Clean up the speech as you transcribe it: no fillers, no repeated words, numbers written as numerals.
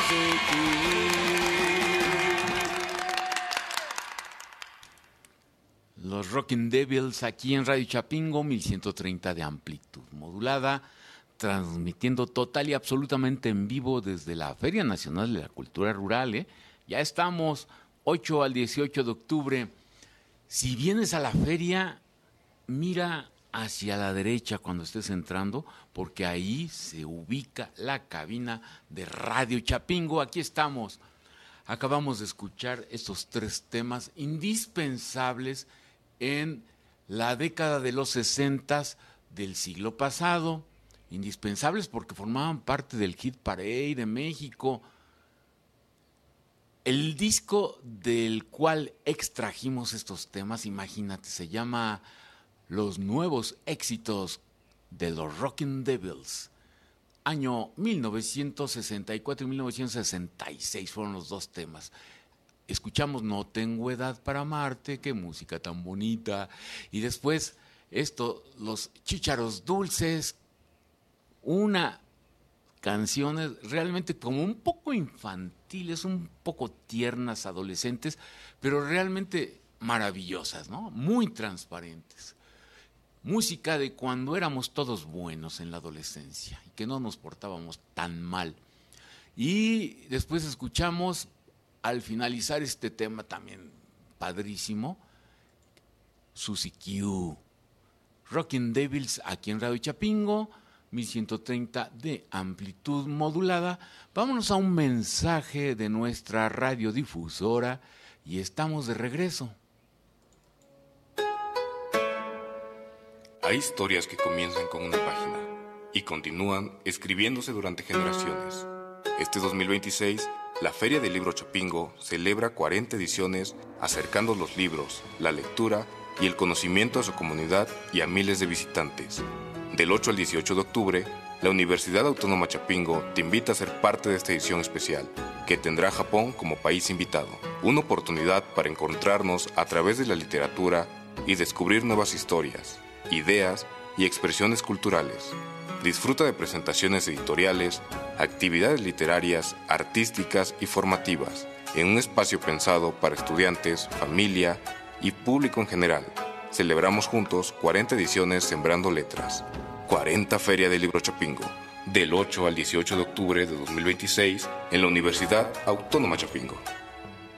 Los Rockin' Devils aquí en Radio Chapingo, 1130 de amplitud modulada, transmitiendo total y absolutamente en vivo desde la Feria Nacional de la Cultura Rural. Ya estamos 8 al 18 de octubre. Si vienes a la feria, mira hacia la derecha cuando estés entrando, porque ahí se ubica la cabina de Radio Chapingo. Aquí estamos. Acabamos de escuchar estos 3 temas indispensables en la década de los 60 del siglo pasado, indispensables porque formaban parte del Hit Parade de México. El disco del cual extrajimos estos temas, imagínate, se llama Los Nuevos Éxitos de los Rockin' Devils. Año 1964 y 1966 fueron los 2 temas. Escuchamos No tengo edad para amarte, qué música tan bonita. Y después los Chícharos Dulces, una canciones realmente como un poco infantiles, un poco tiernas, adolescentes, pero realmente maravillosas, ¿no? Muy transparentes. Música de cuando éramos todos buenos en la adolescencia y que no nos portábamos tan mal. Y después escuchamos, al finalizar este tema también padrísimo, Susie Q. Rockin' Devils aquí en Radio Chapingo, 1130 de amplitud modulada. Vámonos a un mensaje de nuestra radiodifusora y estamos de regreso. Hay historias que comienzan con una página y continúan escribiéndose durante generaciones. Este 2026, la Feria del Libro Chapingo celebra 40 ediciones acercando los libros, la lectura y el conocimiento a su comunidad y a miles de visitantes. Del 8 al 18 de octubre, la Universidad Autónoma Chapingo te invita a ser parte de esta edición especial, que tendrá a Japón como país invitado. Una oportunidad para encontrarnos a través de la literatura y descubrir nuevas historias, ideas y expresiones culturales. Disfruta de presentaciones editoriales, actividades literarias, artísticas y formativas, en un espacio pensado para estudiantes, familia y público en general. Celebramos juntos 40 ediciones Sembrando Letras. 40 Feria del Libro Chapingo, del 8 al 18 de octubre de 2026 en la Universidad Autónoma Chapingo.